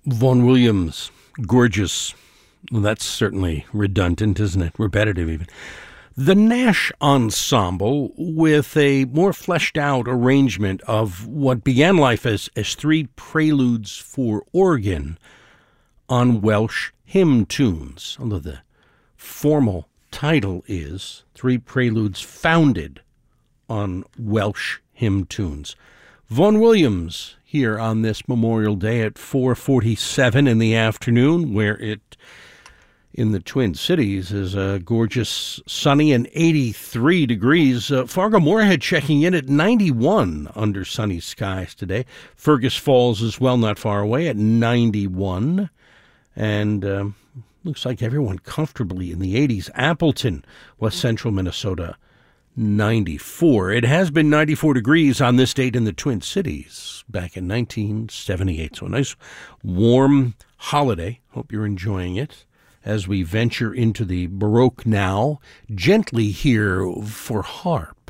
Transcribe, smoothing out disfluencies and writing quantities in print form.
Vaughan Williams, gorgeous. Well, that's certainly redundant, isn't it? Repetitive, even. The Nash Ensemble, with a more fleshed out arrangement of what began life as three preludes for organ on Welsh hymn tunes, although the formal title is Three Preludes Founded on Welsh Hymn Tunes. Vaughan Williams here on this Memorial Day at 4:47 in the afternoon, where it in the Twin Cities is a gorgeous, sunny and 83 degrees. Fargo-Moorhead checking in at 91 under sunny skies today. Fergus Falls as well, not far away, at 91. And looks like everyone comfortably in the 80s. Appleton, West Central Minnesota, 94. It has been 94 degrees on this date in the Twin Cities back in 1978. So a nice warm holiday. Hope you're enjoying it as we venture into the Baroque now, gently here for harp.